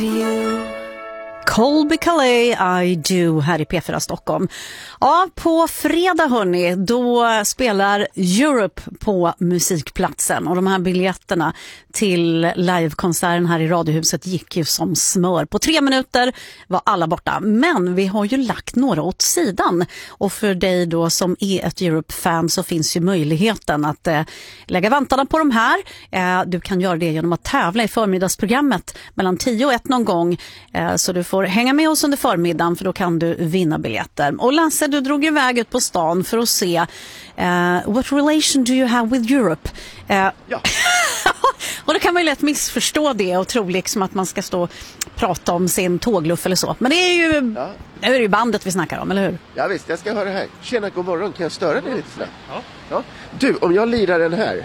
Colby Calais, I Do, här i P4 Stockholm. Ja, på fredag hörni, då spelar Europe på Musikplatsen. Och de här biljetterna till livekonserten här i Radiohuset gick ju som smör. På 3 minuter var alla borta. Men vi har ju lagt några åt sidan. Och för dig då som är ett Europe-fan så finns ju möjligheten att lägga vantarna på de här. Du kan göra det genom att tävla i förmiddagsprogrammet mellan 10 och 1 någon gång. Så du får hänga med oss under förmiddagen, för då kan du vinna biljetter. Och Lasse, du drog iväg ut på stan för att se What relation do you have with Europe? Ja. Och då kan man ju lätt missförstå det och tro liksom att man ska stå och prata om sin tågluff eller så. Men det är ju, nu är det ju bandet vi snackar om, eller hur? Ja visst, jag ska höra här. Tjena, god morgon. Kan jag störa dig lite snabbt? Ja. Du, om jag lirar den här.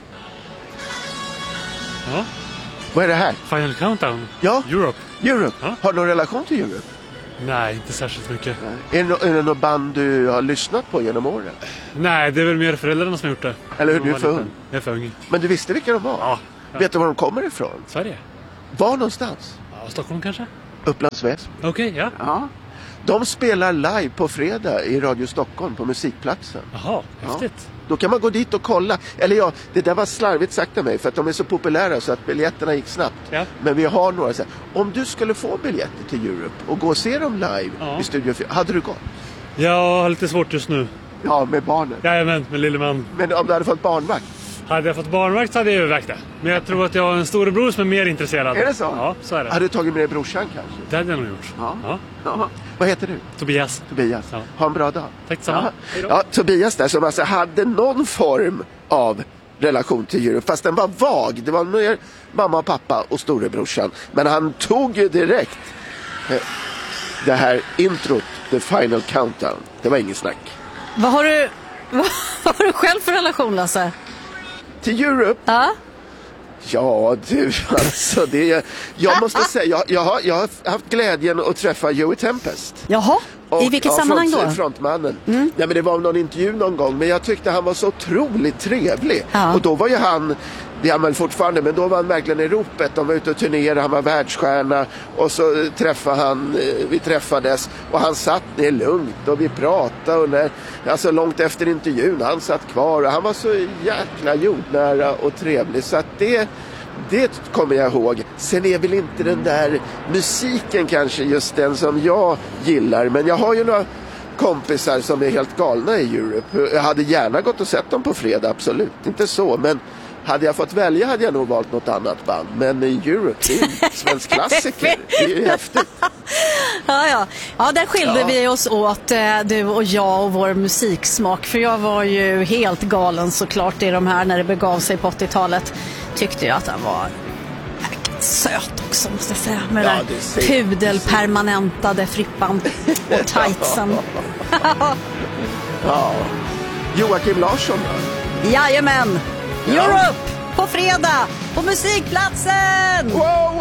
Ja. Vad är det här? Final Countdown. Ja. Europe. Ja. Har du någon relation till Europe? Nej, inte särskilt mycket. Är det något band du har lyssnat på genom åren? Nej, det är väl mer föräldrarna som har gjort det. Eller hur, du är för ung. Jag är för ung. Men du visste vilka de var? Ja. Vet du var de kommer ifrån? Sverige. Var någonstans? Ja, Stockholm kanske? Upplands Väsby. Okej, ja. Ja. De spelar live på fredag i Radio Stockholm på Musikplatsen. Jaha, häftigt. Ja. Då kan man gå dit och kolla. Eller ja, det där var slarvigt sagt av mig, för att de är så populära så att biljetterna gick snabbt. Ja. Men vi har några så här. Om du skulle få biljetter till Europe och gå och se dem live i Studio 4, hade du gått? Jag har lite svårt just nu. Ja, med barnen. Jajamän, med lille man. Men om du hade fått barnvakt? Hade jag fått barnvakt så hade jag övervägt det. Men jag tror att jag har en storebror som är mer intresserad. Är det så? Ja, så är det. Hade du tagit med dig brorsan kanske? Det hade jag nog gjort. Ja. Vad heter du? Tobias. Ja. Ha en bra dag. Tack samma. Ja, Tobias där som alltså hade någon form av relation till Europe, fast den var vag. Det var mer mamma och pappa och storebrorsan. Men han tog ju direkt det här introt, The Final Countdown. Det var inget snack. Vad har du själv för relation, Lasse? Till Europe? Ja. Ja, du, alltså det... Jag måste säga, jag har haft glädjen att träffa Joey Tempest. Jaha, i vilket sammanhang då? Frontmannen. Nej, men det var någon intervju någon gång, men jag tyckte han var så otroligt trevlig. Ja. Och då var ju han, det är han väl fortfarande, men då var han verkligen i ropet. De var ute och turnerade, han var världsstjärna. Och så vi träffades och han satt ner lugnt och vi pratade. Och alltså långt efter intervjun, han satt kvar och han var så jäkla jordnära och trevlig. Så att det kommer jag ihåg. Sen är väl inte den där musiken kanske just den som jag gillar. Men jag har ju några kompisar som är helt galna i Europe. Jag hade gärna gått och sett dem på fredag, absolut. Inte så, men hade jag fått välja hade jag nog valt något annat band. Men Europe, det är en svensk klassiker. Det är ju häftigt. Ja, där skilde vi oss åt, du och jag och vår musiksmak. För jag var ju helt galen såklart i de här när det begav sig på 80-talet. Tyckte jag att han var söt också, måste jag säga. Med den där pudelpermanentade frippan och tightsen. Ja. Joakim Larsson då? Jajamän! Europe på fredag på Musikplatsen! Wow!